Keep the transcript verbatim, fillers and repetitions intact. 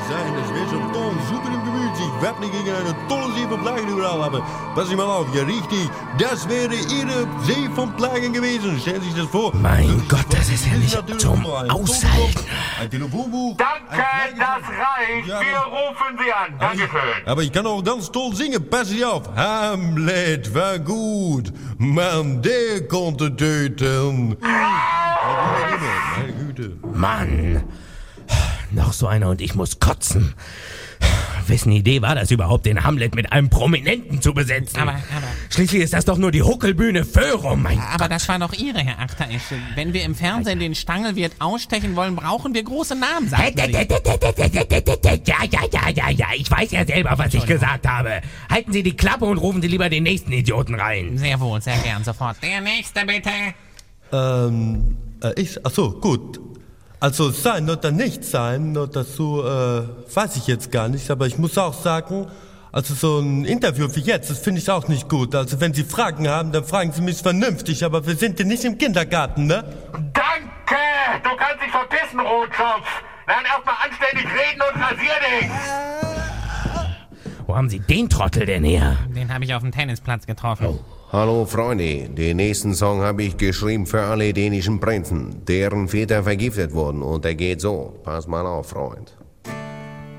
sein, das wäre schon toll, super im Gemüt, sich wappnen gegen eine tolle See von Plagen überall, aber passen Sie mal auf, ja richtig, das wäre Ihre See von Plagen gewesen, stellen Sie sich das vor. Mein Gott, das ist ja nicht zum Aushalten. Ein Telefonbuch. Danke, das reicht. Ja, Wir rufen Sie an. Dankeschön. Aber ich kann auch ganz toll singen, passen Sie auf. Hamlet war gut, Mann, der konnte töten. Meine Güte. Mann, noch so einer und ich muss kotzen. Wessen Idee war das überhaupt, den Hamlet mit einem Prominenten zu besetzen? Aber, aber... Schließlich ist das doch nur die Huckelbühne Föhrum, mein Aber Gott. das war doch Ihre, Herr Achteresch. Wenn wir im Fernsehen den Stangelwirt ausstechen wollen, brauchen wir große Namen, sagten Sie. Ja, ja, ja, ja, ja, ich weiß ja selber, was ich gesagt habe. Halten Sie die Klappe und rufen Sie lieber den nächsten Idioten rein. Sehr wohl, sehr gern, sofort. Der Nächste, bitte. Ähm, äh, ich, ach so, gut. Also sein oder nicht sein, nur dazu äh, weiß ich jetzt gar nicht, aber ich muss auch sagen, also so ein Interview wie jetzt, das finde ich auch nicht gut. Also wenn Sie Fragen haben, dann fragen Sie mich vernünftig, aber wir sind ja nicht im Kindergarten, ne? Danke. Du kannst dich verpissen, Rotschopf. Lern erstmal anständig reden und rasier dich. Wo haben Sie den Trottel denn her? Den habe ich auf dem Tennisplatz getroffen. Oh. Hallo Freunde, den nächsten Song habe ich geschrieben für alle dänischen Prinzen, deren Väter vergiftet wurden und der geht so. Pass mal auf, Freund.